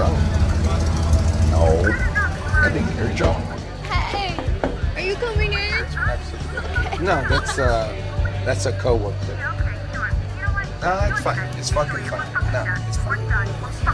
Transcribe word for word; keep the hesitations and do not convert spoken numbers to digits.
drunk. No. I think you're drunk. Hey, are you coming in? No, that's uh, that's a coworker. No, it's fine. It's fucking fine. No, it's fine.